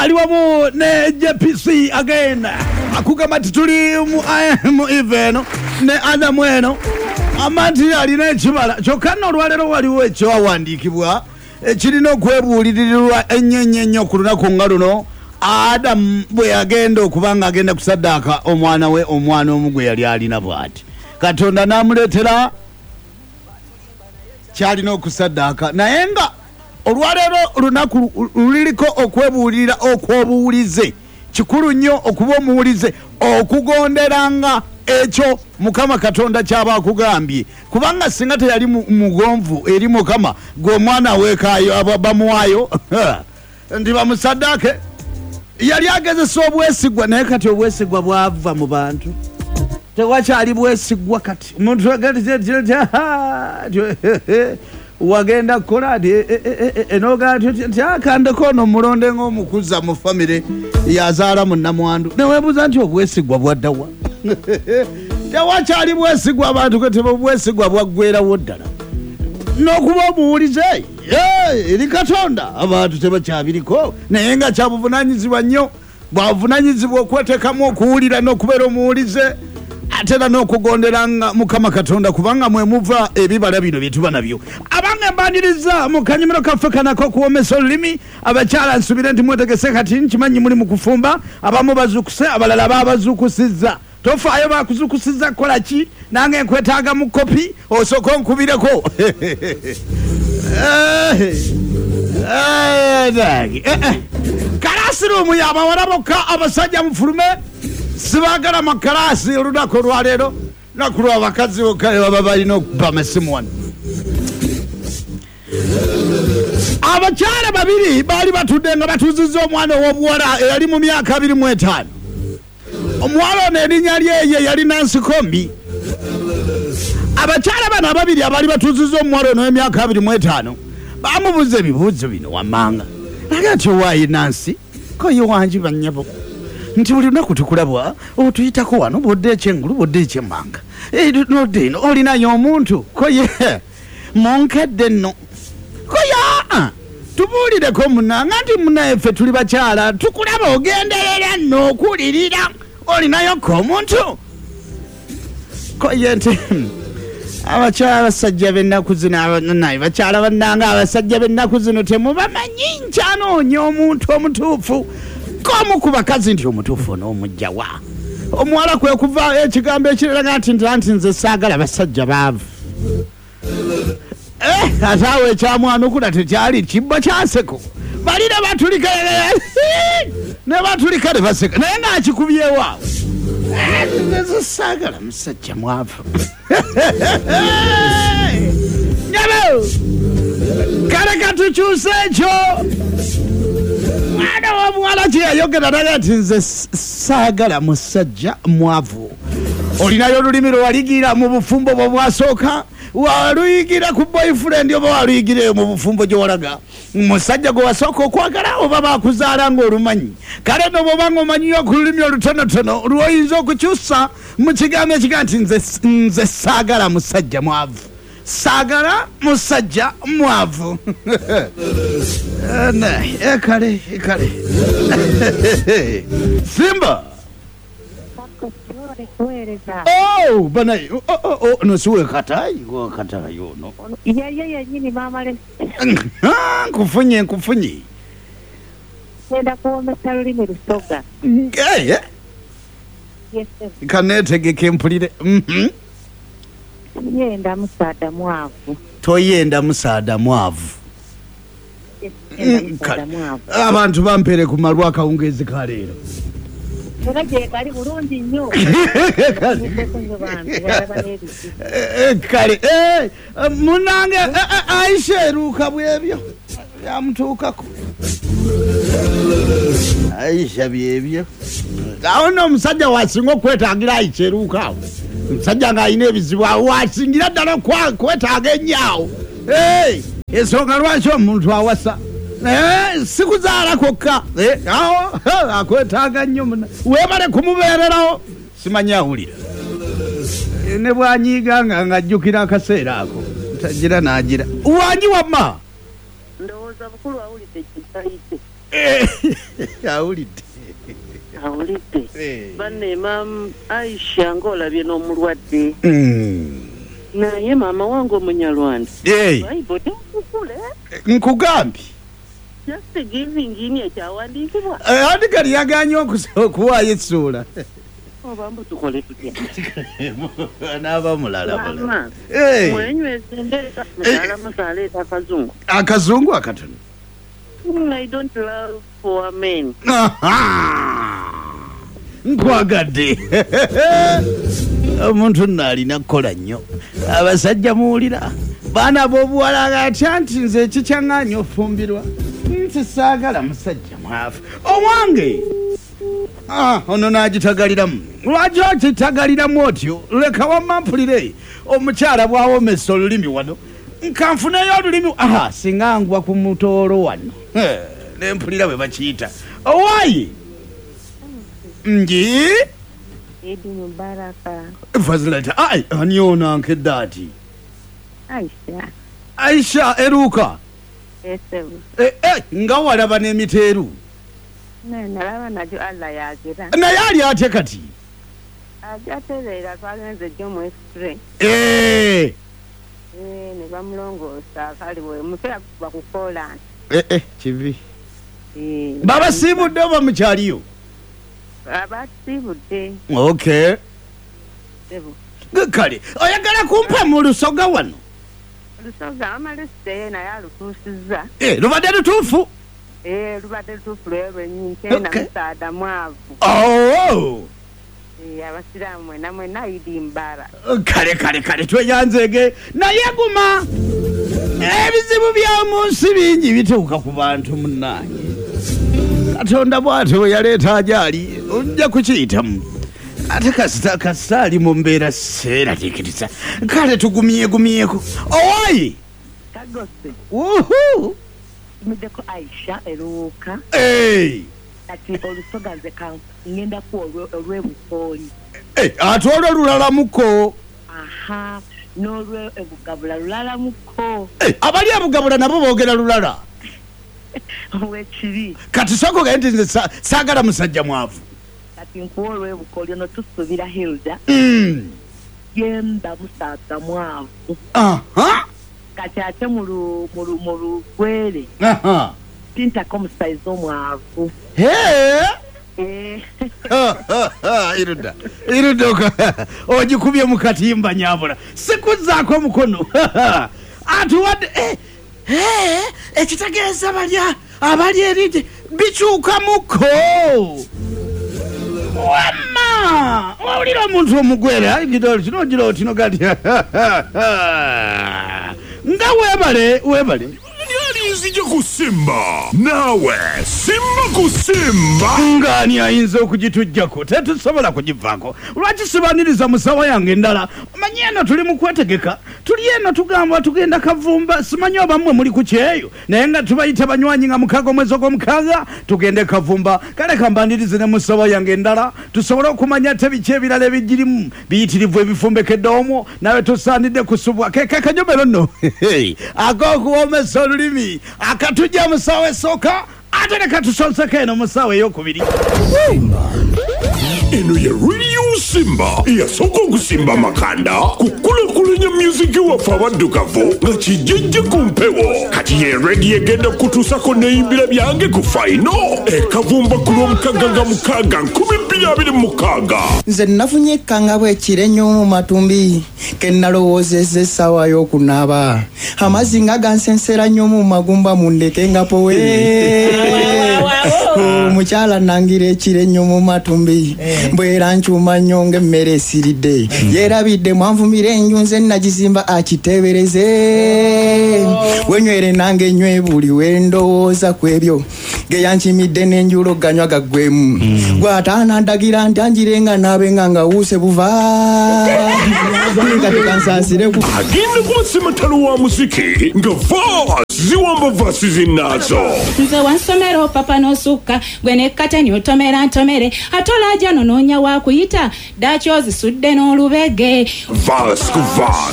aliwamu ne JPC again akugamba tituli mu eveno ne Adam eno amanti alina ekibala kyokka olwalero waliwo ekyawandiikibwa ekirina okwebuulirirwa ennyo ku lunaku nga luno Adam bwe yagenda okubanga agenda kusaddaaka omwana we omwana omu gwe yali alina bw'ati Katonda n'amuleetera kyalina okusaddaaka naye nga olwalero lunaku luliriko okwebuulirira okwobuulize kikulu nnyo okuba omuwulize okugonderanga ekyo Mukama Katonda kyaba akugambye kubanga singa teyali mugonvu eri Mukama gwe omwana weekaayo bamuwaayo ndi bamusaddaake yali agezesa obwesigwa naye kati obwesigwa bwava mu bantu tewakyali bwesigwa kati omuntu wagenda kukola enogakandeko ono mulonde ng'omukuza mu famire yazaala mu Namwandu neweebuuza nti obwesigwa bwaddawa tewakyali bwesigwa abantu keteba obwesigwa bwaggweerawo ddala n'okuba omuwulize eri Katonda abantu tebakyabiriko naye nga kyabuvunaanyizibwa nnyo bwavunaanyizibwa okweteekamu okuwulira n'okubeera omuwulize ate era n'okugonderanga Mukama Katonda kubanga mwe muva ebibala bino bye tuba nabyo abange mbaniriza mu kanyumiro kaffe kanako okuwomesa olulimi abakyala nsubire nti mwetegese kati nkimanyi muli mu kufumba abamu bazukuse abalala babazukusizza tofaayo bakuzukusizza kukola ki nange nkwetaaga mu kopi osooka onkubireko kalasiruumu y'abawala bokka abasajja mufulume sibaagala makalasi olunaku olwaleero naku lw'abakazi bokka baba balina okuba amasimu wano abakyala babiri baali batudde nga batuuzizza omwana ow'obuwala eyali mu myaka 25 omuwala ono erinnya lyeye yali Nancy Kombi abakyala bano ababiri abaali batuuzizza omuwala ono w'emyaka 25 bamubuuza ebibuuzo bino wammanga aga nti owaayi Nancy koye wangi bannyabo nti buli lunaku tukulabwa otuyitako wano bodde ekyengulu bodde ekyemmanga nodde eno olinayo omuntu koye munkedde nno koye tubuulireko munanga nti munaffe tuli bakyala tukulaba ogenderera nno okulirira olinayoko omuntu koye nti abakyala abasajja b'ennaku zino naye bakyala bannanga abasajja b'ennaku zino temubamanyi nkyanoonya omuntu omutuufu komu ku bakazi nti omutuufu onoomugjawa omuwala kwe kuva ekigambo ekiralaga nti nze saagala basajja baavu ate awo ekyamwanukula tekyali kibbo kyaseko bali ne batulika ne batulika ne baseka naye ng'akikubyewo nze saagala musajja mwavu nyabo kale katukyuse ekyo mwana w'omuwala kye yayogera naye nti nze saagala musajja mwavu olinayo olulimi lwe waligira mu bufumbo bwe bwasooka waluyigira ku boyfriend oba waluyigireyo mu bufumbo gye walaga musajja gwe wasooka okwagala oba bakuzaala ng'olumanyi kale no bw'obanga omanyiyo ku lulimi olutonotono lw'oyinza okukyusa mu kigambo ekiga nti nze saagala musajja mwavu saagala musajja mwavu ekale Simba banayi nosiwe katayi ono yenyini mama le nkufunye enda kuwomesa lulimi lusoga kaneetegeka empulire yenda musaada mwavu toyenda musaada mwavu abantu bampere ku malwa akawungeezi kaleero era gye kali bulungi nnyo kale munange Aisha eruuka bwebyo yamutuukako Aisha byebyo awo nno omusajja wasinga okwetaagira Aisha eruuka awo omusajja ng'alina ebizibu wasingira ddala kwetaaga ennyo ensonga lwaki omuntu awasa sikuzaala kokka akwetaaga nnyo weebale kumubeererawo simanyi awulira ne bwanyiiganga ng'ajjukira akaseera ako tagira n'agira wanyi wamma ndowooza ndowooza bukulu awulidde kitayite. Awulidde. Banne maama Aisha ng'olabye n'omulwadde. Naye maama wange Omunyarwanda. Bayibuli tekukule. Nkugambye. Just giving in ekyawandiikibwa. Ate kali yaganye okuwaayo essuula. Obambu tukole tutya. N'aba mulala. Mwenyweze ndeeta mudala musaleeta akazungu. Akazungu akatono. I don't love for men. Nkwagadde. Omuntu nalina kukola nnyo. Abasajja muwulira. Baana b'obuwala atya nti nze ekikyaŋŋaanya ofumbirwa. Nti saagala musajja mwavu. Owange. Ono n'agitagaliramu. Lwaki okitagaliramu otyo? Leka wammampulire. Omukyala bw'awomesa olulimi wano. Nkanfuneyo olulimi. Singa ngwa ku mutoolo wano. Nempulira bwe bakiyita. Owaayi. Nji? Idi Mubaraka. Fazilata. Ani ono ankedde ati? Aisha eruuka. Esebu. Nga walaba n'emiteeru. Nalaba najo Allah yagira. Naye ali ate kati? Ajatereera twagenze jjo mu X-ray. Ne bamulongoosa kaliwe museera bakukola. Kibi. Baba siibudde oba mukyaliyo? Abasiibudde. Okay. Kale oyagala kumpa mu Lusoga wano? Lusoga amalesite naye alutuusizza. Lubadde lutuufu? Lubadde lutuufu lwennyini na Musaada Mwavu. Abasiraamu mwena Idi Mbara. Kale tweyanzege naye guma. Ebizibu by'omu nsi bingi bituuka ku bantu munnange. Katonda bw'ate bwe yaleeta ajaali ojja kukiyitamu. Ate kasita ali mu mbeera seeraliikiriza. Kale tugumyegumyeko. Owaayi. Kagose. Middeko Aisha eruuka. Kati Olusoga nze ngenda ku olw'ebukooli. Ate olwo lulalamuko. N'olw'ebugabula lulalamuko. Abali ebugabula nabo boogera lulala. Wekiri. Kati soko genti nze saagala musajja mwavu. Kati nkuwa olw'ebukooli ono tusuubira Hilda. Genda Musaada Mwavu. Kati ate mu lugwere. Tintako omusaiza omwavu. Iruda ogikubye mu katimba nyabula sikuzzaako omukono atuwadde ekitegeeza abali erije bikyukamuko wamma wawulira omuntu omugwere kinogira otino gati nga webale Nzija kusimba nawe simba kusimba ngani ayinza okugitujjako tetusobola kugivaako lwaki sibaniriza musawo yange endala omanyi eno tuli mu kwetegeka tuli eno tugamba tugenda Kavumba simanyi oba mmwe muli ku kyeyo naye nga tubayita banywanyi nga mukaaga omwezi ogw'omukaaga tugende Kavumba kale kambanirize ne musawo yange endala tusobole okumanya te biki ebirala ebigirimu biyitirivu ebifumbekedde omwo nawe tusaanidde kusubwa kekajobero nno ak'okuwomesa olulimi akatujja musawo esooka ate ne katusonseko eno musawo ey'okubiri eno ye Radio Simba eyasooka okusimba makanda kukulakulanya myuziki waffe abaddugavu nga kijjejje ku mpewo kati ye redi egenda kutuusako n'eyimbira byange ku fayino ekavumba ku lw'omukaaga nga mukaaga 2026 nze nafunye ekkanga bw'ekire ennyo mu matumbi ke nalowoozezza essaawa y'okunaaba amazzi nga gansensera nnyo mu magumba mundeke nga powe omukyala nangira ekire ennyo mu matumbi mbwera nkyuma nnyo ng'emmere esiridde yeerabidde mwanvumira enju nze nagizimba akiteebereze wenywere nange nnywe buli wendowooza ku ebyo geyankimidde n'enjulo ganywa gaggwemu gw'ataana ndagira nti anjirenga naabe nga ngawuuse buva kati kansaasireku agenda kuwasimatalo wa muziki nga vaasi ziwamba vaasi zinaazo nze wansomero papa n'osukka gwe nekkatani otomera ntomere ate olajja nonoonya wakuyita daki ozisudde n'olubege vaasi ku vaasi